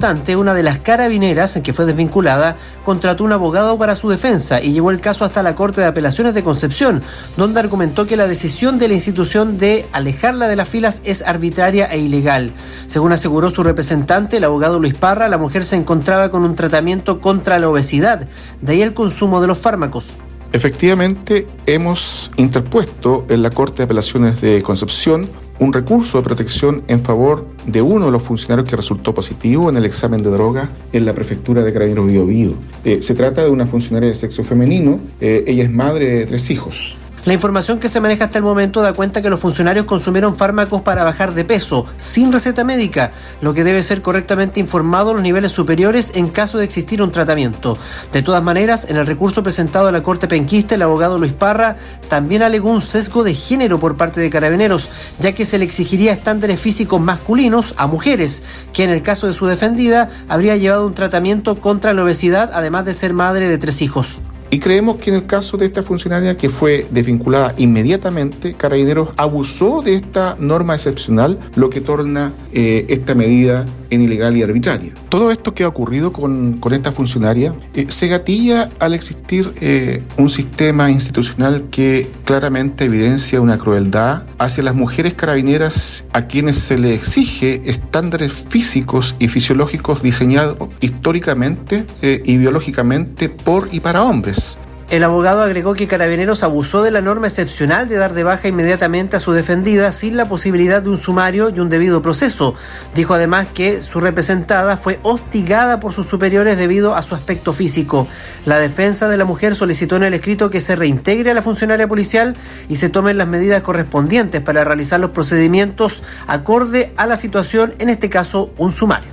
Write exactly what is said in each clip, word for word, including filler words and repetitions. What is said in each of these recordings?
obstante, una de las carabineras, que fue desvinculada, contrató un abogado para su defensa y llevó el caso hasta la Corte de Apelaciones de Concepción, donde argumentó que la decisión de la institución de alejarla de las filas es arbitraria e ilegal. Según aseguró su representante, el abogado Luis Parra, la mujer se encontraba con un tratamiento contra la obesidad, de ahí el consumo de los fármacos. Efectivamente, hemos interpuesto en la Corte de Apelaciones de Concepción un recurso de protección en favor de uno de los funcionarios que resultó positivo en el examen de drogas en la prefectura de Carabineros Bío Bío. Eh, se trata de una funcionaria de sexo femenino, eh, ella es madre de tres hijos. La información que se maneja hasta el momento da cuenta que los funcionarios consumieron fármacos para bajar de peso, sin receta médica, lo que debe ser correctamente informado a los niveles superiores en caso de existir un tratamiento. De todas maneras, en el recurso presentado a la Corte Penquista, el abogado Luis Parra también alegó un sesgo de género por parte de Carabineros, ya que se le exigiría estándares físicos masculinos a mujeres, que en el caso de su defendida habría llevado un tratamiento contra la obesidad, además de ser madre de tres hijos. Y creemos que en el caso de esta funcionaria que fue desvinculada inmediatamente, Carabineros abusó de esta norma excepcional, lo que torna eh, esta medida en ilegal y arbitraria. Todo esto que ha ocurrido con, con esta funcionaria eh, se gatilla al existir eh, un sistema institucional que claramente evidencia una crueldad hacia las mujeres carabineras a quienes se les exige estándares físicos y fisiológicos diseñados históricamente eh, y biológicamente por y para hombres. El abogado agregó que Carabineros abusó de la norma excepcional de dar de baja inmediatamente a su defendida sin la posibilidad de un sumario y un debido proceso. Dijo además que su representada fue hostigada por sus superiores debido a su aspecto físico. La defensa de la mujer solicitó en el escrito que se reintegre a la funcionaria policial y se tomen las medidas correspondientes para realizar los procedimientos acorde a la situación, en este caso un sumario.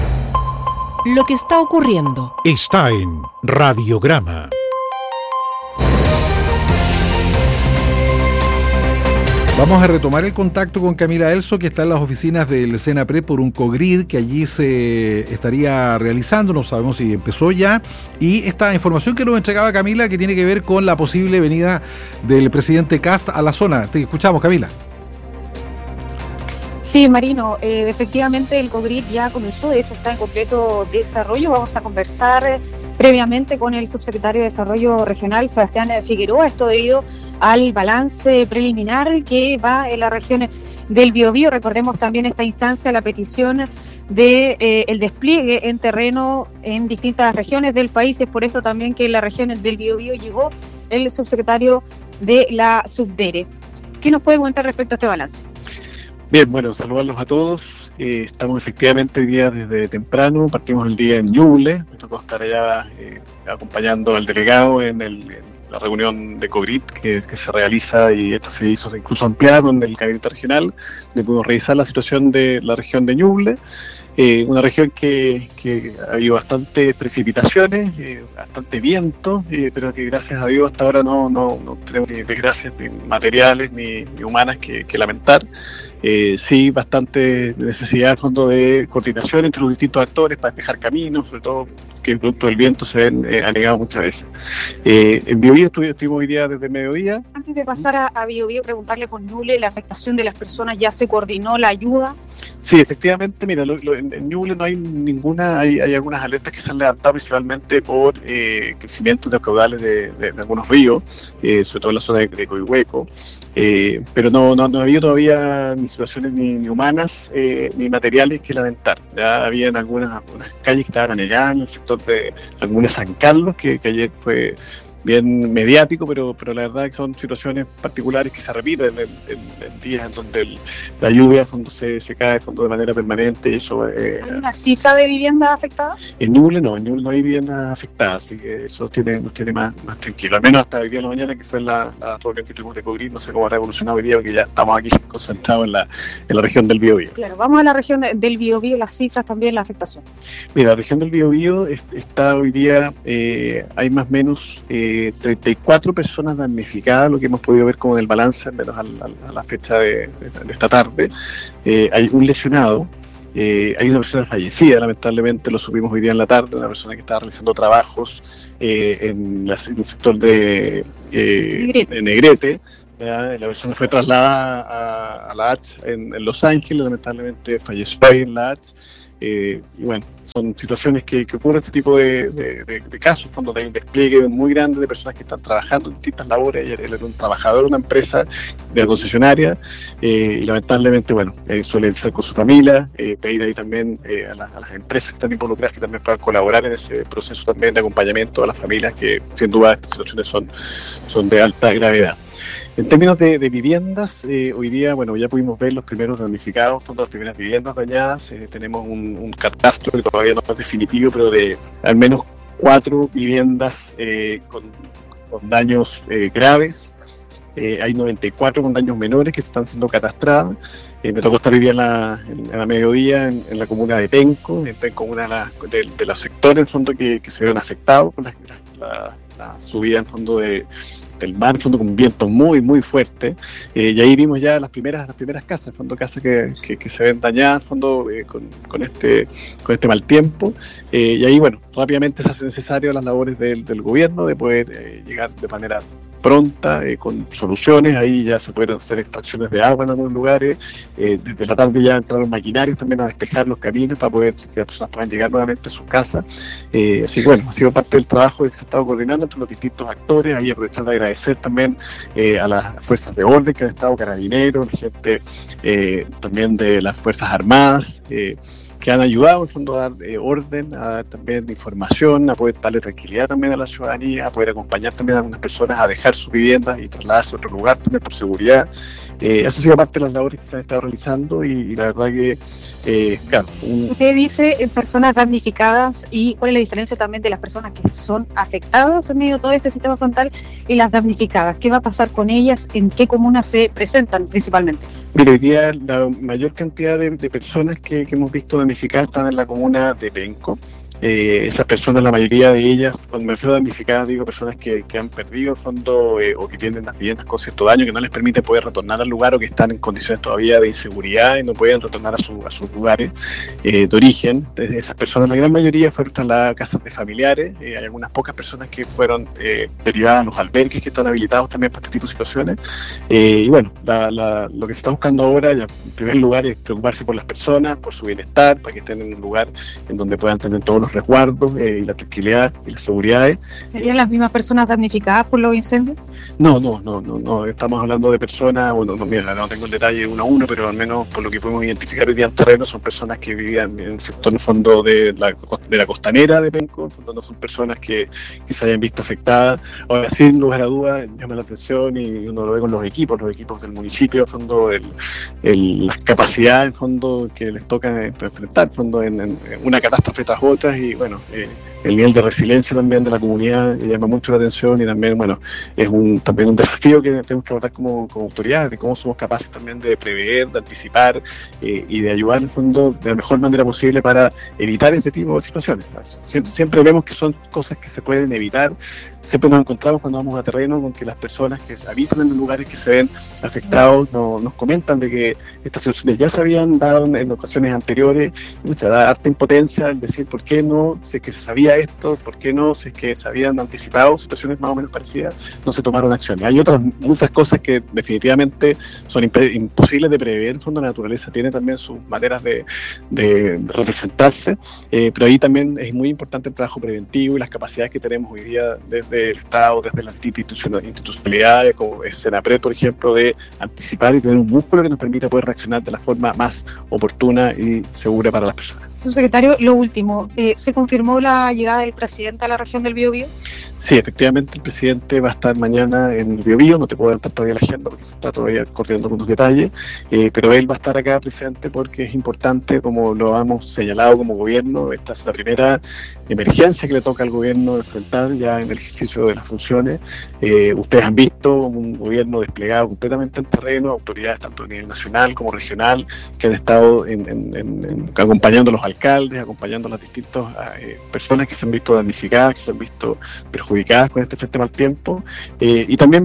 Lo que está ocurriendo está en Radiograma. Vamos a retomar el contacto con Camila Elso, que está en las oficinas del Senapred por un COGRID que allí se estaría realizando, no sabemos si empezó ya, y esta información que nos entregaba Camila, que tiene que ver con la posible venida del presidente Kast a la zona. Te escuchamos, Camila. Sí, Marino, eh, efectivamente el COGRID ya comenzó, de hecho está en completo desarrollo. Vamos a conversar previamente con el subsecretario de Desarrollo Regional, Sebastián Figueroa, esto debido al balance preliminar que va en la región del Biobío. Recordemos también esta instancia, la petición de eh, el despliegue en terreno en distintas regiones del país. Es por esto también que en la región del Biobío llegó el subsecretario de la Subdere. ¿Qué nos puede comentar respecto a este balance? Bien, bueno, saludarlos a todos. Eh, estamos efectivamente hoy día desde temprano, partimos el día en Ñuble. Me tocó estar allá eh, acompañando al delegado en, el, en la reunión de COGRID que, que se realiza, y esto se hizo incluso ampliado en el gabinete regional, donde pudimos revisar la situación de la región de Ñuble. Eh, una región que, que ha habido bastantes precipitaciones, eh, bastante viento, eh, pero que gracias a Dios hasta ahora no, no, no tenemos ni desgracias ni materiales ni, ni humanas que, que lamentar. Eh, sí, bastante necesidad de fondo de coordinación entre los distintos actores para despejar caminos, sobre todo que producto del viento se ven eh, anegados muchas veces. Eh, en Biobío estuvimos hoy día desde mediodía. Antes de pasar a, a Biobío, preguntarle por Ñuble, la afectación de las personas, ¿ya se coordinó la ayuda? Sí, efectivamente, mira, lo, lo, en, en Ñuble no hay ninguna, hay, hay algunas alertas que se han levantado principalmente por eh, crecimiento de caudales de, de, de algunos ríos, eh, sobre todo en la zona de, de Coihueco, eh, pero no, no, no ha habido todavía ni situaciones ni, ni humanas eh, ni materiales que lamentar. Ya habían algunas, algunas calles que estaban anegadas en el sector de Laguna San Carlos, que, que ayer fue bien mediático, pero pero la verdad que son situaciones particulares que se repiten en, en, en días en donde el, la lluvia de fondo se, se cae de fondo de manera permanente. Y eso, eh, ¿hay una cifra de viviendas afectadas? En Ñuble no, en Ñuble no hay viviendas afectadas, así que eso tiene, nos tiene más, más tranquilo, al menos hasta hoy día en la mañana, que fue la, la reunión que tuvimos de COGRID. No sé cómo ha evolucionado hoy día, porque ya estamos aquí concentrados en la, en la región del Biobío. Claro, vamos a la región del Biobío, las cifras también, la afectación. Mira, la región del Biobío está hoy día, eh, hay más o menos eh, treinta y cuatro personas damnificadas, lo que hemos podido ver como del balance, al menos a la, a la fecha de, de, de esta tarde. Eh, hay un lesionado, eh, hay una persona fallecida, lamentablemente lo supimos hoy día en la tarde, una persona que estaba realizando trabajos eh, en, la, en el sector de eh, Negrete. Negrete. La persona fue trasladada a, a la H en, en Los Ángeles, lamentablemente falleció ahí en la H. Eh, y bueno, son situaciones que, que ocurren este tipo de, de, de, de casos, cuando hay un despliegue muy grande de personas que están trabajando en distintas labores. Él era un trabajador de una empresa de la concesionaria eh, y lamentablemente, bueno, eh, suele ser con su familia, eh, pedir ahí también eh, a, la, a las empresas que están involucradas que también puedan colaborar en ese proceso también de acompañamiento a las familias, que sin duda estas situaciones son, son de alta gravedad. En términos de, de viviendas, eh, hoy día, bueno, ya pudimos ver los primeros damnificados, son las primeras viviendas dañadas. Eh, tenemos un, un catastro que todavía no es definitivo, pero de al menos cuatro viviendas eh, con, con daños eh, graves. Eh, hay noventa y cuatro con daños menores que están siendo catastradas. Eh, me tocó estar hoy día en la, en, en la mediodía en, en la comuna de Penco, en Penco, una de, las, de, de los sectores en fondo que, que se vieron afectados por la, la, la subida en fondo de del mar, en fondo con vientos muy, muy fuertes, eh, y ahí vimos ya las primeras las primeras casas, en fondo casas que, que, que se ven dañadas, en fondo eh, con, con, este, con este mal tiempo, eh, y ahí, bueno, rápidamente se hace necesario las labores del, del gobierno de poder eh, llegar de manera pronta, eh, con soluciones. Ahí ya se pueden hacer extracciones de agua en algunos lugares, eh, desde la tarde ya entraron maquinarios también a despejar los caminos para poder que las personas puedan llegar nuevamente a sus casas, eh, así que bueno, ha sido parte del trabajo que se ha estado coordinando entre los distintos actores. Ahí aprovechando de agradecer también eh, a las fuerzas de orden que han estado, carabineros, gente eh, también de las Fuerzas Armadas, eh, que han ayudado en el fondo a dar eh, orden, a dar también información, a poder darle tranquilidad también a la ciudadanía, a poder acompañar también a algunas personas a dejar sus viviendas y trasladarse a otro lugar también por seguridad. Eh, eso ha sido parte de las labores que se han estado realizando y, y la verdad que, eh, claro. Un... Usted dice eh, personas damnificadas, y cuál es la diferencia también de las personas que son afectadas en medio de todo este sistema frontal y las damnificadas. ¿Qué va a pasar con ellas? ¿En qué comunas se presentan principalmente? Mire, hoy día la mayor cantidad de, de personas que, que hemos visto damnificadas están en la comuna de Penco. Eh, esas personas, la mayoría de ellas, cuando me refiero a damnificadas, digo personas que, que han perdido el fondo eh, o que tienen las viviendas con cierto daño, que no les permite poder retornar al lugar o que están en condiciones todavía de inseguridad y no pueden retornar a, su, a sus lugares eh, de origen. Entonces, esas personas, la gran mayoría, fueron trasladadas a casas de familiares. Eh, hay algunas pocas personas que fueron eh, derivadas a los albergues que están habilitados también para este tipo de situaciones. Eh, y bueno, la, la, lo que se está buscando ahora, ya, en primer lugar, es preocuparse por las personas, por su bienestar, para que estén en un lugar en donde puedan tener todos los resguardos eh, y la tranquilidad y las seguridades. ¿Serían las mismas personas damnificadas por los incendios? No, no, no, no, no. Estamos hablando de personas, bueno, no, mira, no tengo el detalle uno a uno, pero al menos por lo que podemos identificar hoy día en terreno, son personas que vivían en el sector, en el fondo, de la, de la costanera de Penco. En fondo no son personas que, que se hayan visto afectadas. Ahora, sin lugar a dudas, llama la atención y uno lo ve con los equipos, los equipos del municipio, en fondo, el, el, las capacidades, en fondo, que les toca enfrentar, en fondo, en, en una catástrofe tras otras. Y bueno, eh, el nivel de resiliencia también de la comunidad llama mucho la atención, y también, bueno, es un también un desafío que tenemos que abordar como, como autoridades, de cómo somos capaces también de prever, de anticipar eh, y de ayudar, en el fondo, de la mejor manera posible para evitar este tipo de situaciones. Siempre, siempre vemos que son cosas que se pueden evitar. Siempre nos encontramos cuando vamos a terreno con que las personas que habitan en los lugares que se ven afectados no, nos comentan de que estas situaciones ya se habían dado en, en ocasiones anteriores. Mucha da harta impotencia al decir por qué no, si es que se sabía esto, por qué no, si es que se habían anticipado situaciones más o menos parecidas, no se tomaron acciones. Hay otras muchas cosas que definitivamente son imp- imposibles de prever. En el fondo, la naturaleza tiene también sus maneras de, de representarse, eh, pero ahí también es muy importante el trabajo preventivo y las capacidades que tenemos hoy día desde del Estado, desde la institucionalidad, como es Senapred, por ejemplo, de anticipar y tener un músculo que nos permita poder reaccionar de la forma más oportuna y segura para las personas. Subsecretario, lo último, eh, ¿se confirmó la llegada del presidente a la región del Biobío? Sí, efectivamente, el presidente va a estar mañana en el Biobío. No te puedo adelantar todavía la agenda porque se está todavía coordinando con los detalles, eh, pero él va a estar acá presente porque es importante, como lo hemos señalado como gobierno. Esta es la primera emergencia que le toca al gobierno enfrentar ya en el ejercicio de las funciones. Eh, ustedes han visto un gobierno desplegado completamente en terreno, autoridades tanto a nivel nacional como regional que han estado en, en, en, en, acompañando a los alcaldes, acompañando a las distintas eh, personas que se han visto damnificadas, que se han visto perjudicadas con este frente mal tiempo, eh, y también viene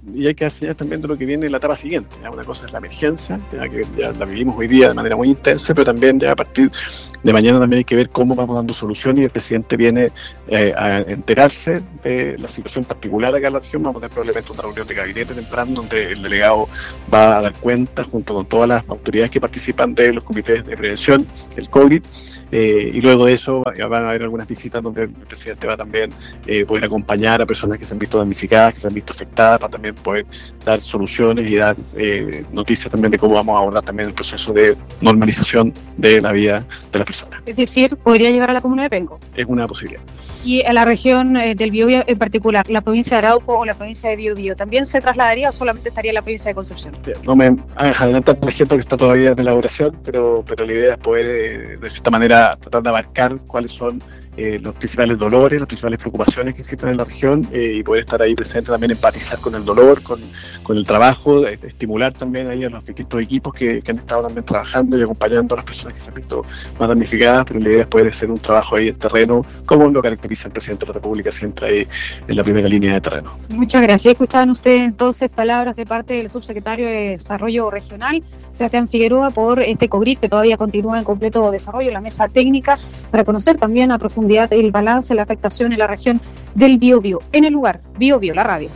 y hay que enseñar también de lo que viene en la etapa siguiente. ¿ya? Una cosa es la emergencia, ya que ya la vivimos hoy día de manera muy intensa, pero también ya a partir de mañana también hay que ver cómo vamos dando soluciones, y el presidente viene eh, a enterarse de la situación particular acá en la región. Vamos a tener probablemente una reunión de gabinete temprano donde el delegado va a dar cuenta junto con todas las autoridades que participan de los comités de prevención del COVID, eh, y luego de eso van a haber algunas visitas donde el presidente va también eh, poder acompañar a personas que se han visto damnificadas, que se han visto afectadas, para también poder dar soluciones y dar eh, noticias también de cómo vamos a abordar también el proceso de normalización de la vida de las personas. Es decir, podría llegar a la comuna de Penco. Es una posibilidad. Y a la región eh, del Biobío en particular, la provincia de Arauco o la provincia de Biobío, ¿también se trasladaría o solamente estaría en la provincia de Concepción? No me hagas adelantar por ejemplo que está todavía en elaboración, pero, pero la idea es poder eh, de cierta manera tratar de abarcar cuáles son Eh, los principales dolores, las principales preocupaciones que existen en la región, eh, y poder estar ahí presente, también empatizar con el dolor, con, con el trabajo, eh, estimular también ahí a los distintos equipos que, que han estado también trabajando y acompañando a las personas que se han visto más damnificadas, pero la idea es poder hacer un trabajo ahí en terreno, como lo caracteriza el presidente de la República, siempre ahí en la primera línea de terreno. Muchas gracias. Escuchaban ustedes entonces palabras de parte del subsecretario de Desarrollo Regional, Sebastián Figueroa, por este COGRID que todavía continúa en completo desarrollo, la mesa técnica, para conocer también a profundidad el balance, la afectación en la región del Biobío. En el lugar, Biobío, la radio.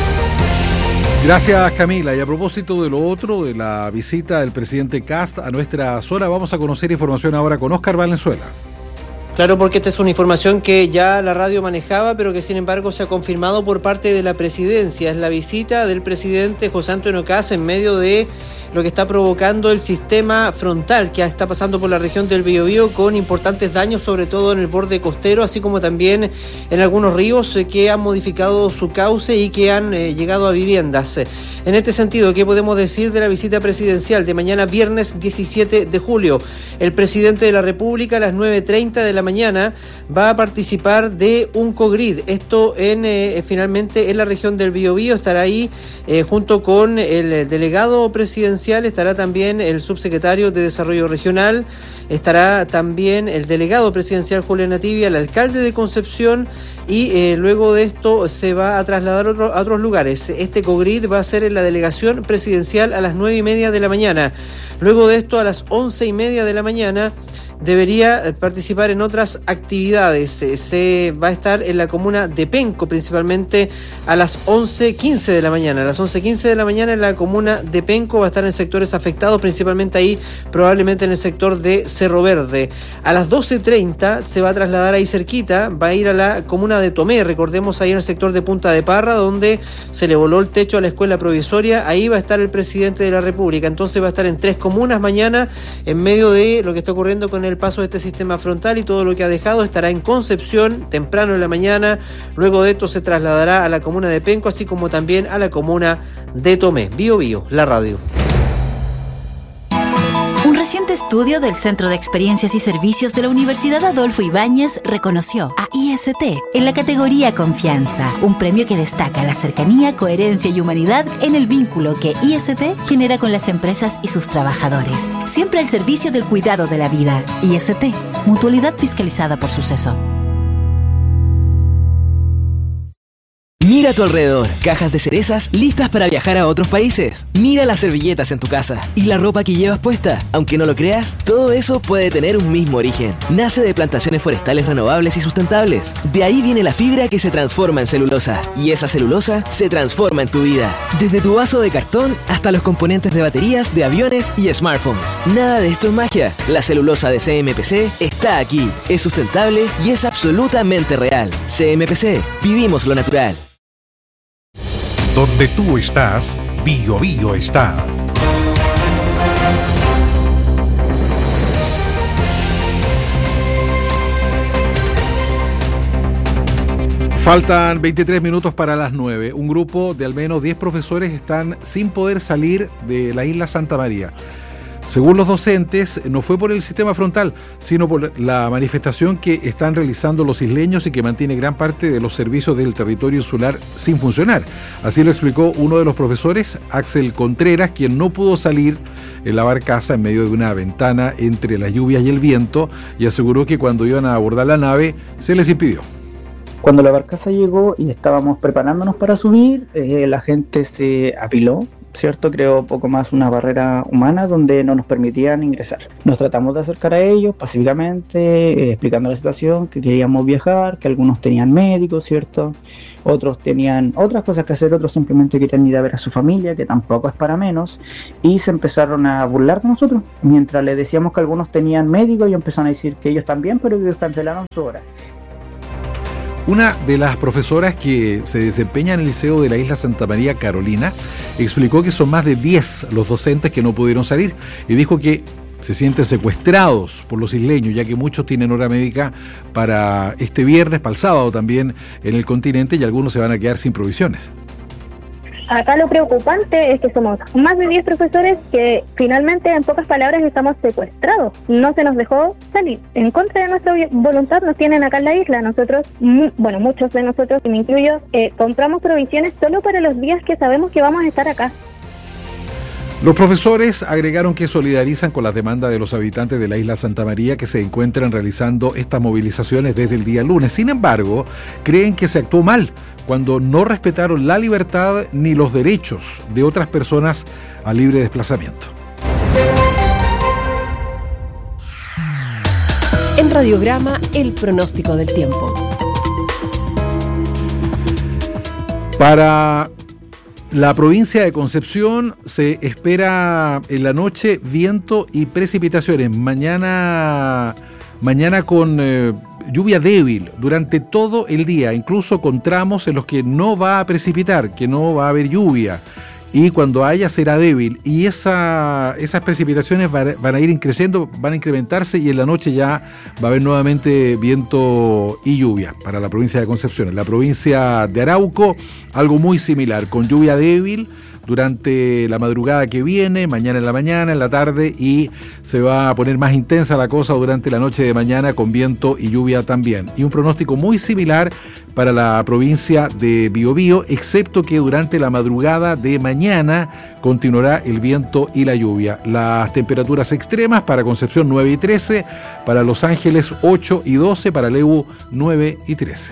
Gracias, Camila. Y a propósito de lo otro, de la visita del presidente Kast a nuestra zona, vamos a conocer información ahora con Óscar Valenzuela. Claro, porque esta es una información que ya la radio manejaba, pero que sin embargo se ha confirmado por parte de la presidencia. Es la visita del presidente José Antonio Kast en medio de lo que está provocando el sistema frontal que está pasando por la región del Biobío, con importantes daños, sobre todo en el borde costero, así como también en algunos ríos eh, que han modificado su cauce y que han eh, llegado a viviendas. En este sentido, ¿qué podemos decir de la visita presidencial de mañana viernes diecisiete de julio? El presidente de la República a las nueve treinta de la mañana va a participar de un COGRID. Esto en eh, finalmente en la región del Biobío. Estará ahí eh, junto con el delegado presidencial, estará también el subsecretario de Desarrollo Regional, estará también el delegado presidencial Julián Ativia, el alcalde de Concepción, y eh, luego de esto se va a trasladar a, otro, a otros lugares. Este COGRID va a ser en la delegación presidencial a las nueve y media de la mañana. Luego de esto, a las once y media de la mañana, debería participar en otras actividades. Se va a estar en la comuna de Penco, principalmente a las once quince de la mañana. A las once quince de la mañana en la comuna de Penco va a estar en sectores afectados, principalmente ahí, probablemente en el sector de Cerro Verde. A las doce treinta se va a trasladar ahí cerquita, va a ir a la comuna de Tomé, recordemos ahí en el sector de Punta de Parra, donde se le voló el techo a la escuela provisoria. Ahí va a estar el presidente de la República. Entonces va a estar en tres comunas mañana, en medio de lo que está ocurriendo con el el paso de este sistema frontal y todo lo que ha dejado. Estará en Concepción temprano en la mañana, luego de esto se trasladará a la comuna de Penco, así como también a la comuna de Tomé. Biobío, la radio. Un reciente estudio del Centro de Experiencias y Servicios de la Universidad Adolfo Ibáñez reconoció a I S T en la categoría Confianza, un premio que destaca la cercanía, coherencia y humanidad en el vínculo que I S T genera con las empresas y sus trabajadores. Siempre al servicio del cuidado de la vida. I S T, mutualidad fiscalizada por Suceso. Mira a tu alrededor, cajas de cerezas listas para viajar a otros países. Mira las servilletas en tu casa y la ropa que llevas puesta. Aunque no lo creas, todo eso puede tener un mismo origen. Nace de plantaciones forestales renovables y sustentables. De ahí viene la fibra que se transforma en celulosa. Y esa celulosa se transforma en tu vida. Desde tu vaso de cartón hasta los componentes de baterías de aviones y smartphones. Nada de esto es magia. La celulosa de C M P C está aquí. Es sustentable y es absolutamente real. C M P C. Vivimos lo natural. Donde tú estás, Biobío está. Faltan veintitrés minutos para las nueve. Un grupo de al menos diez profesores están sin poder salir de la isla Santa María. Según los docentes, no fue por el sistema frontal, sino por la manifestación que están realizando los isleños y que mantiene gran parte de los servicios del territorio insular sin funcionar. Así lo explicó uno de los profesores, Axel Contreras, quien no pudo salir en la barcaza en medio de una ventana entre las lluvias y el viento, y aseguró que cuando iban a abordar la nave se les impidió. Cuando la barcaza llegó y estábamos preparándonos para subir, eh, la gente se apiló, ¿cierto? Creó poco más una barrera humana donde no nos permitían ingresar. Nos tratamos de acercar a ellos pacíficamente, eh, explicando la situación, que queríamos viajar, que algunos tenían médicos, ¿cierto? Otros tenían otras cosas que hacer, otros simplemente querían ir a ver a su familia, que tampoco es para menos, y se empezaron a burlar de nosotros. Mientras les decíamos que algunos tenían médicos, ellos empezaron a decir que ellos también, pero que ellos cancelaron su hora. Una de las profesoras que se desempeña en el Liceo de la Isla Santa María, Carolina, explicó que son más de diez los docentes que no pudieron salir y dijo que se sienten secuestrados por los isleños, ya que muchos tienen hora médica para este viernes, para el sábado también en el continente, y algunos se van a quedar sin provisiones. Acá lo preocupante es que somos más de diez profesores que finalmente, en pocas palabras, estamos secuestrados. No se nos dejó salir. En contra de nuestra voluntad nos tienen acá en la isla. Nosotros, bueno, muchos de nosotros, y me incluyo, eh, compramos provisiones solo para los días que sabemos que vamos a estar acá. Los profesores agregaron que solidarizan con las demandas de los habitantes de la isla Santa María que se encuentran realizando estas movilizaciones desde el día lunes. Sin embargo, creen que se actuó mal cuando no respetaron la libertad ni los derechos de otras personas a libre desplazamiento. En Radiograma, el pronóstico del tiempo. Para la provincia de Concepción se espera en la noche viento y precipitaciones. Mañana, mañana con eh, lluvia débil durante todo el día, incluso con tramos en los que no va a precipitar, que no va a haber lluvia. Y cuando haya será débil. Y esa, esas precipitaciones van, van a ir creciendo, van a incrementarse y en la noche ya va a haber nuevamente viento y lluvia para la provincia de Concepción. En la provincia de Arauco, algo muy similar, con lluvia débil durante la madrugada que viene, mañana en la mañana, en la tarde, y se va a poner más intensa la cosa durante la noche de mañana con viento y lluvia también. Y un pronóstico muy similar para la provincia de Biobío, excepto que durante la madrugada de mañana continuará el viento y la lluvia. Las temperaturas extremas para Concepción nueve y trece, para Los Ángeles ocho y doce, para Lebu nueve y trece.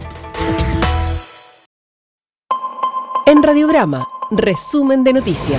En Radiograma, resumen de noticias.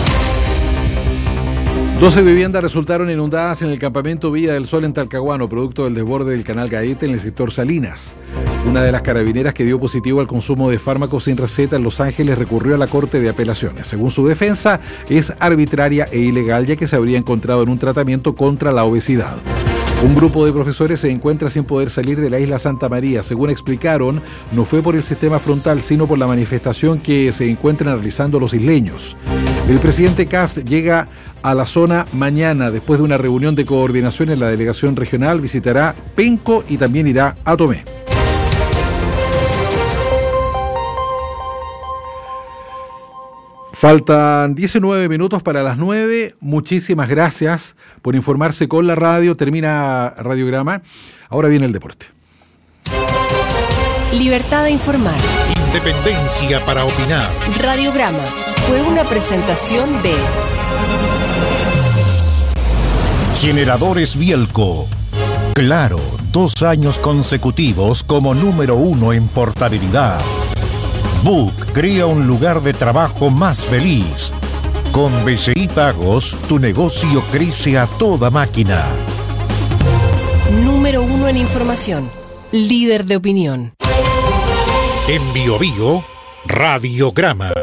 doce viviendas resultaron inundadas en el campamento Villa del Sol en Talcahuano, producto del desborde del canal Gaete en el sector Salinas. Una de las carabineras que dio positivo al consumo de fármacos sin receta en Los Ángeles recurrió a la Corte de Apelaciones. Según su defensa, es arbitraria e ilegal, ya que se habría encontrado en un tratamiento contra la obesidad. Un grupo de profesores se encuentra sin poder salir de la isla Santa María. Según explicaron, no fue por el sistema frontal, sino por la manifestación que se encuentran realizando los isleños. El presidente Kast llega a la zona mañana. Después de una reunión de coordinación en la delegación regional, visitará Penco y también irá a Tomé. Faltan diecinueve minutos para las nueve. Muchísimas gracias por informarse con la radio. Termina Radiograma. Ahora viene el deporte. Libertad de informar. Independencia para opinar. Radiograma fue una presentación de Generadores Bielco. Claro, dos años consecutivos como número uno en portabilidad. Book crea un lugar de trabajo más feliz. Con B C I Pagos, tu negocio crece a toda máquina. Número uno en información. Líder de opinión. En Biobío, Radiograma.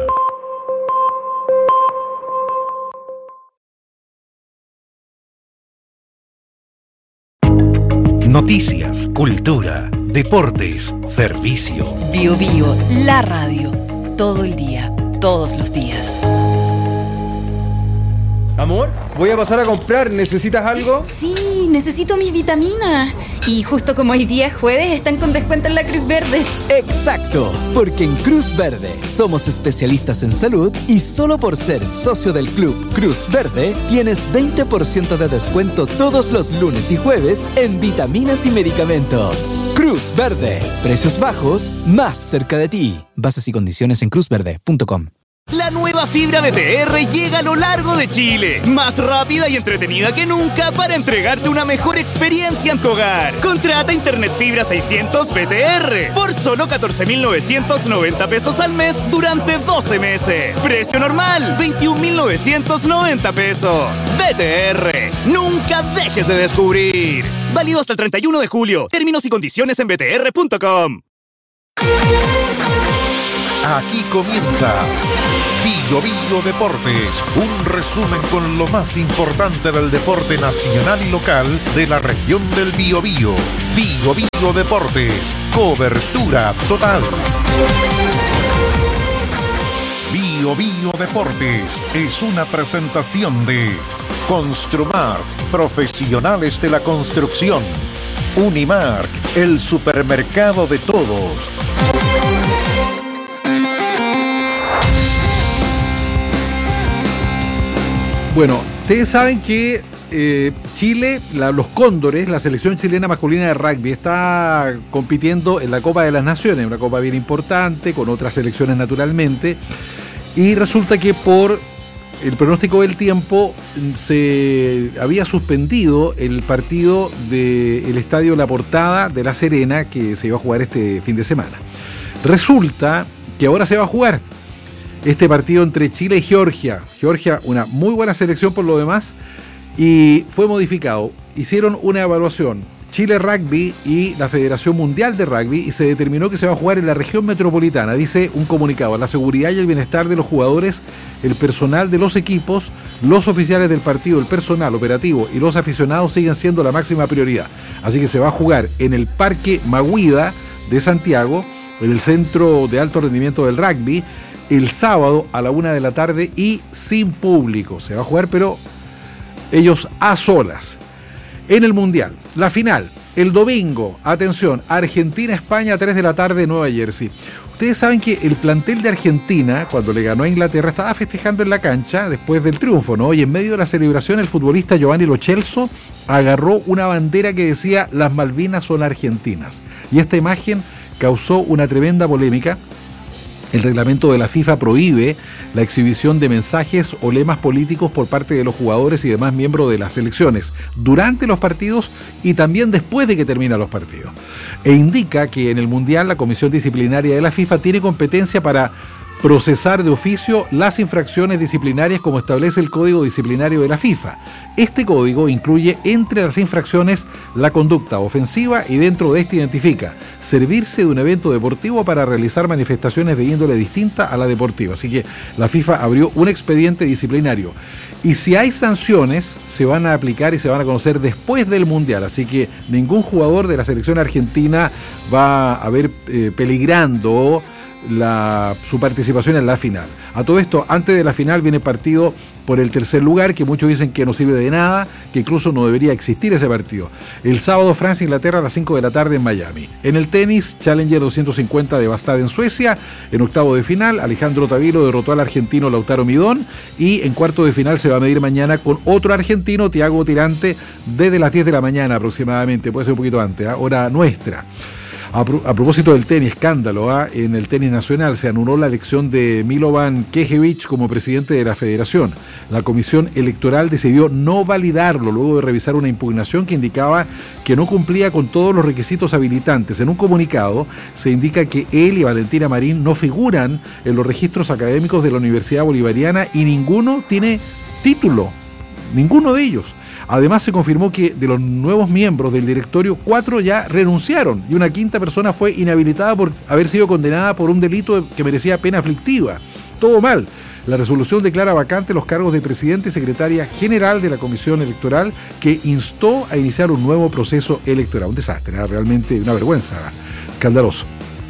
Noticias, cultura, deportes, servicio. Biobío, la radio. Todo el día, todos los días. Amor, voy a pasar a comprar. ¿Necesitas algo? Sí, necesito mis vitaminas. Y justo como hoy día es jueves, están con descuento en la Cruz Verde. Exacto, porque en Cruz Verde somos especialistas en salud y solo por ser socio del club Cruz Verde tienes veinte por ciento de descuento todos los lunes y jueves en vitaminas y medicamentos. Cruz Verde, precios bajos, más cerca de ti. Bases y condiciones en cruz verde punto com. La nueva fibra B T R llega a lo largo de Chile, más rápida y entretenida que nunca para entregarte una mejor experiencia en tu hogar. Contrata Internet Fibra seiscientos B T R por solo catorce mil novecientos noventa pesos al mes durante doce meses. Precio normal, veintiún mil novecientos noventa pesos. B T R, nunca dejes de descubrir. Válido hasta el treinta y uno de julio. Términos y condiciones en b t r punto com. Aquí comienza Bio Bio Deportes, un resumen con lo más importante del deporte nacional y local de la región del Biobío. Bio Bio Deportes, cobertura total. Bio Bio Deportes es una presentación de Construmart, profesionales de la construcción. Unimark, el supermercado de todos. Bueno, ustedes saben que eh, Chile, la, los Cóndores, la selección chilena masculina de rugby, está compitiendo en la Copa de las Naciones, una copa bien importante, con otras selecciones naturalmente, y resulta que por el pronóstico del tiempo se había suspendido el partido del Estadio La Portada de La Serena, que se iba a jugar este fin de semana. Resulta que ahora se va a jugar este partido entre Chile y Georgia. Georgia, una muy buena selección por lo demás, y fue modificado. Hicieron una evaluación, Chile Rugby y la Federación Mundial de Rugby, y se determinó que se va a jugar en la región metropolitana. Dice un comunicado: la seguridad y el bienestar de los jugadores, el personal de los equipos, los oficiales del partido, el personal operativo y los aficionados siguen siendo la máxima prioridad. Así que se va a jugar en el Parque Maguida de Santiago, en el Centro de Alto Rendimiento del Rugby, el sábado a la una de la tarde y sin público. Se va a jugar, pero ellos a solas. En el Mundial, la final, el domingo, atención, Argentina-España, tres de la tarde, Nueva Jersey. Ustedes saben que el plantel de Argentina, cuando le ganó a Inglaterra, estaba festejando en la cancha después del triunfo, ¿no? Y en medio de la celebración, el futbolista Giovanni Lo Celso agarró una bandera que decía: las Malvinas son argentinas. Y esta imagen causó una tremenda polémica. El reglamento de la FIFA prohíbe la exhibición de mensajes o lemas políticos por parte de los jugadores y demás miembros de las selecciones durante los partidos y también después de que terminan los partidos. E indica que en el Mundial la Comisión Disciplinaria de la FIFA tiene competencia para procesar de oficio las infracciones disciplinarias como establece el Código Disciplinario de la FIFA. Este código incluye entre las infracciones la conducta ofensiva y dentro de este identifica servirse de un evento deportivo para realizar manifestaciones de índole distinta a la deportiva. Así que la FIFA abrió un expediente disciplinario. Y si hay sanciones, se van a aplicar y se van a conocer después del Mundial. Así que ningún jugador de la selección argentina va a ver eh, peligrando La, su participación en la final. A todo esto, antes de la final viene partido por el tercer lugar, que muchos dicen que no sirve de nada, que incluso no debería existir ese partido. El sábado, Francia-Inglaterra a las cinco de la tarde en Miami. En el tenis, Challenger doscientos cincuenta de Bastad en Suecia. En octavo de final, Alejandro Tavilo derrotó al argentino Lautaro Midón. Y en cuarto de final se va a medir mañana con otro argentino, Thiago Tirante, desde las diez de la mañana aproximadamente, puede ser un poquito antes, ¿eh? Hora nuestra. A, pro, a propósito del tenis, escándalo, ¿eh? En el tenis nacional se anuló la elección de Milovan Kejevic como presidente de la federación. La comisión electoral decidió no validarlo luego de revisar una impugnación que indicaba que no cumplía con todos los requisitos habilitantes. En un comunicado se indica que él y Valentina Marín no figuran en los registros académicos de la Universidad Bolivariana y ninguno tiene título, ninguno de ellos. Además, se confirmó que de los nuevos miembros del directorio, cuatro ya renunciaron y una quinta persona fue inhabilitada por haber sido condenada por un delito que merecía pena aflictiva. Todo mal. La resolución declara vacante los cargos de presidente y secretaria general de la Comisión Electoral, que instó a iniciar un nuevo proceso electoral. Un desastre, ¿eh? Realmente una vergüenza, escandaloso.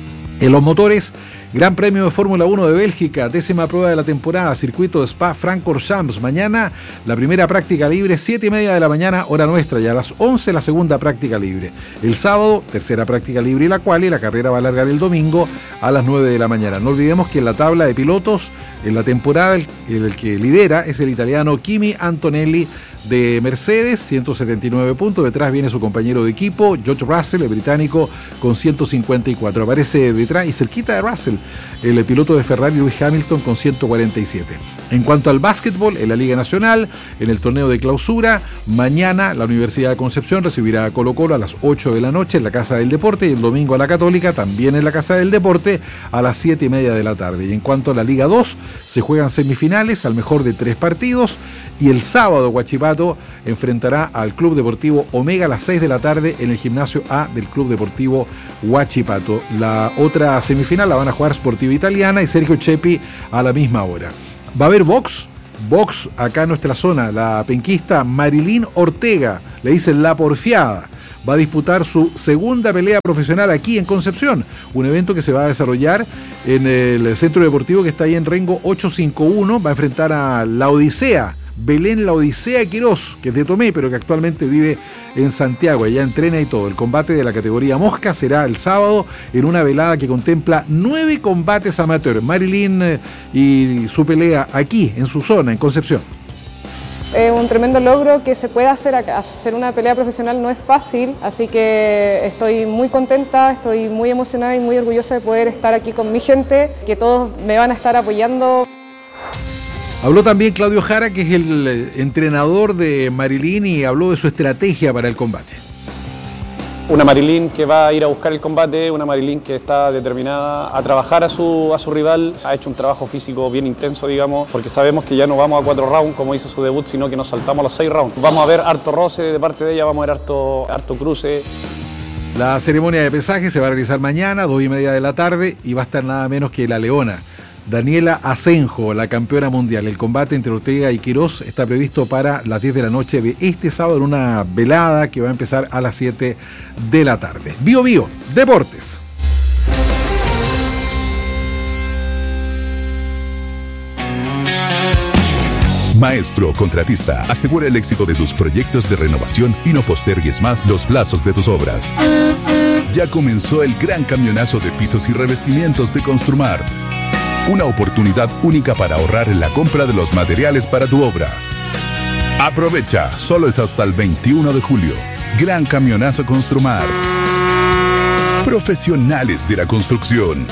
En los motores, Gran Premio de Fórmula uno de Bélgica, décima prueba de la temporada, circuito de Spa-Francorchamps. Mañana la primera práctica libre, siete y media de la mañana, hora nuestra, y a las once la segunda práctica libre. El sábado, tercera práctica libre y la cual, y la carrera va a alargar el domingo a las nueve de la mañana. No olvidemos que en la tabla de pilotos, en la temporada, el, el que lidera es el italiano Kimi Antonelli de Mercedes, ciento setenta y nueve puntos. Detrás viene su compañero de equipo, George Russell, el británico, con ciento cincuenta y cuatro. Aparece detrás y cerquita de Russell el piloto de Ferrari, Lewis Hamilton, con ciento cuarenta y siete. En cuanto al básquetbol, en la Liga Nacional, en el torneo de clausura, mañana la Universidad de Concepción recibirá a Colo Colo a las ocho de la noche en la Casa del Deporte, y el domingo a la Católica, también en la Casa del Deporte, a las siete y media de la tarde. Y en cuanto a la Liga dos, se juegan semifinales al mejor de tres partidos, y el sábado Huachipato enfrentará al Club Deportivo Omega a las seis de la tarde en el Gimnasio A del Club Deportivo Huachipato. La otra semifinal la van a jugar Sportiva Italiana y Sergio Chepi a la misma hora. Va a haber box, box acá en nuestra zona. La penquista Marilyn Ortega, le dicen la porfiada, va a disputar su segunda pelea profesional aquí en Concepción, un evento que se va a desarrollar en el centro deportivo que está ahí en Rengo ochocientos cincuenta y uno. Va a enfrentar a la Odisea, Belén La Odisea Quirós, que es de Tomé, pero que actualmente vive en Santiago, allá entrena y todo. El combate de la categoría mosca será el sábado en una velada que contempla nueve combates amateur. Marilyn eh, y su pelea aquí, en su zona, en Concepción. Es un tremendo logro que se pueda hacer acá. Hacer una pelea profesional no es fácil, así que estoy muy contenta, estoy muy emocionada y muy orgullosa de poder estar aquí con mi gente, que todos me van a estar apoyando. Habló también Claudio Jara, que es el entrenador de Marilyn, y habló de su estrategia para el combate. Una Marilyn que va a ir a buscar el combate, una Marilyn que está determinada a trabajar a su, a su rival. Ha hecho un trabajo físico bien intenso, digamos, porque sabemos que ya no vamos a cuatro rounds como hizo su debut, sino que nos saltamos los seis rounds. Vamos a ver harto roce de parte de ella, vamos a ver harto, harto cruce. La ceremonia de pesaje se va a realizar mañana, dos y media de la tarde, y va a estar nada menos que la leona Daniela Asenjo, la campeona mundial. El combate entre Ortega y Quirós está previsto para las diez de la noche de este sábado en una velada que va a empezar a las siete de la tarde. Bio Bio, Deportes. Maestro Contratista asegura el éxito de tus proyectos de renovación y no postergues más los plazos de tus obras. Ya comenzó el gran camionazo de pisos y revestimientos de Construmart. Una oportunidad única para ahorrar en la compra de los materiales para tu obra. Aprovecha, solo es hasta el veintiuno de julio. Gran camionazo Construmart. Profesionales de la construcción.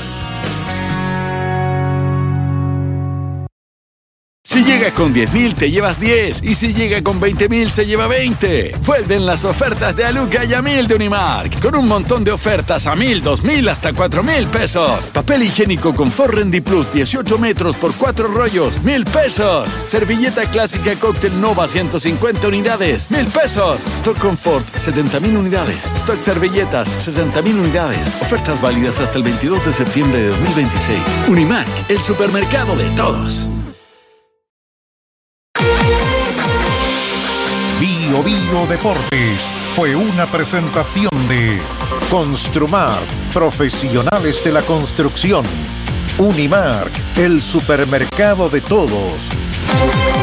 Si llega con diez mil, te llevas diez. Y si llega con veinte mil, se lleva veinte. Vuelven las ofertas de Aluca y a mil de Unimark. Con un montón de ofertas a mil, dos mil, hasta cuatro mil pesos. Papel higiénico Confort Rendi Plus, dieciocho metros por cuatro rollos, mil pesos. Servilleta clásica Cóctel Nova, ciento cincuenta unidades, mil pesos. Stock Confort, setenta mil unidades. Stock Servilletas, sesenta mil unidades. Ofertas válidas hasta el veintidós de septiembre de dos mil veintiséis. Unimark, el supermercado de todos. Bio Bio Deportes fue una presentación de Construmart, profesionales de la construcción. Unimark, el supermercado de todos.